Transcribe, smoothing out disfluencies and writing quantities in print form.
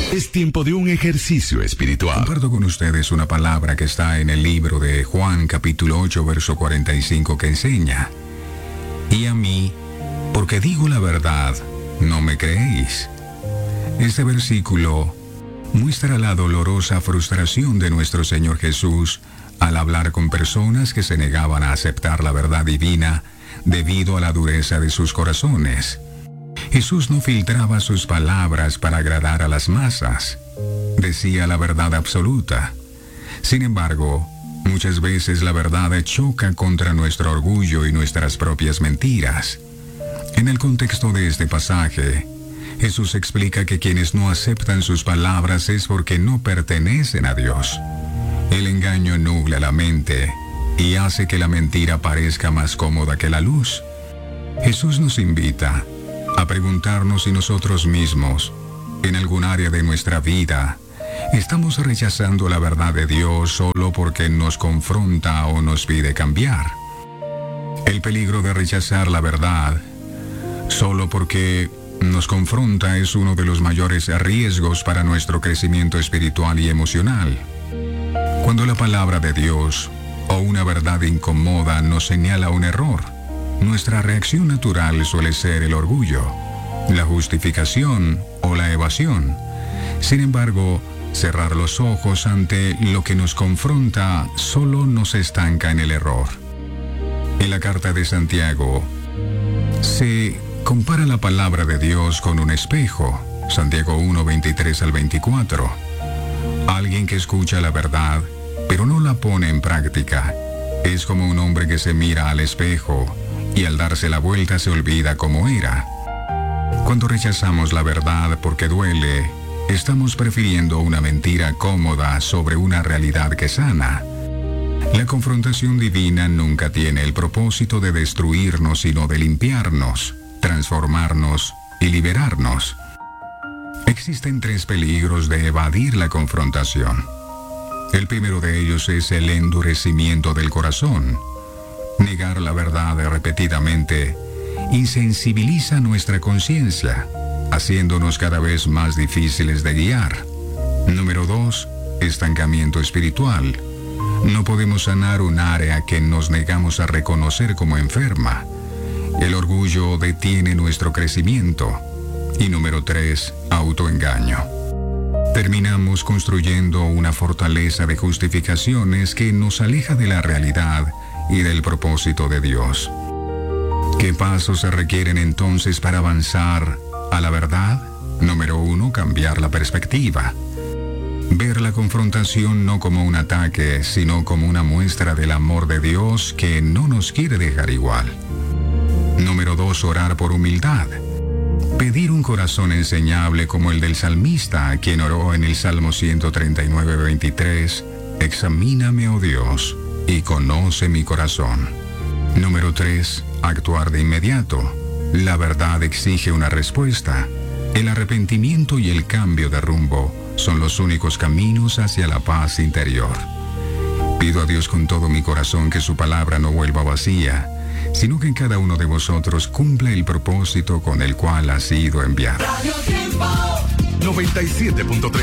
Es tiempo de un ejercicio espiritual. Comparto con ustedes una palabra que está en el libro de Juan, capítulo 8, verso 45, que enseña: y a mí, porque digo la verdad, no me creéis. Este versículo muestra la dolorosa frustración de nuestro Señor Jesús al hablar con personas que se negaban a aceptar la verdad divina debido a la dureza de sus corazones. Jesús no filtraba sus palabras para agradar a las masas. Decía la verdad absoluta. Sin embargo, muchas veces la verdad choca contra nuestro orgullo y nuestras propias mentiras. En el contexto de este pasaje, Jesús explica que quienes no aceptan sus palabras es porque no pertenecen a Dios. El engaño nubla la mente y hace que la mentira parezca más cómoda que la luz. Jesús nos invita a preguntarnos si nosotros mismos, en algún área de nuestra vida, estamos rechazando la verdad de Dios solo porque nos confronta o nos pide cambiar. El peligro de rechazar la verdad solo porque nos confronta es uno de los mayores riesgos para nuestro crecimiento espiritual y emocional. Cuando la palabra de Dios o una verdad incómoda nos señala un error, nuestra reacción natural suele ser el orgullo, la justificación o la evasión. Sin embargo, cerrar los ojos ante lo que nos confronta solo nos estanca en el error. En la carta de Santiago se compara la palabra de Dios con un espejo. Santiago 1, 23 al 24. Alguien que escucha la verdad, pero no la pone en práctica, es como un hombre que se mira al espejo y al darse la vuelta se olvida cómo era. Cuando rechazamos la verdad porque duele, estamos prefiriendo una mentira cómoda sobre una realidad que sana. La confrontación divina nunca tiene el propósito de destruirnos, sino de limpiarnos, transformarnos y liberarnos. Existen 3 peligros de evadir la confrontación. El primero de ellos es el endurecimiento del corazón. Negar la verdad repetidamente insensibiliza nuestra conciencia, haciéndonos cada vez más difíciles de guiar. Número 2, estancamiento espiritual. No podemos sanar un área que nos negamos a reconocer como enferma. El orgullo detiene nuestro crecimiento. Y número 3, autoengaño. Terminamos construyendo una fortaleza de justificaciones que nos aleja de la realidad y del propósito de Dios. ¿Qué pasos se requieren entonces para avanzar a la verdad? Número 1, cambiar la perspectiva. Ver la confrontación no como un ataque, sino como una muestra del amor de Dios que no nos quiere dejar igual. Número 2, orar por humildad. Pedir un corazón enseñable como el del salmista, quien oró en el Salmo 139, 23, examíname, oh Dios, y conoce mi corazón. Número 3, actuar de inmediato. La verdad exige una respuesta. El arrepentimiento y el cambio de rumbo son los únicos caminos hacia la paz interior. Pido a Dios con todo mi corazón que su palabra no vuelva vacía, sino que en cada uno de vosotros cumpla el propósito con el cual ha sido enviado. 97.3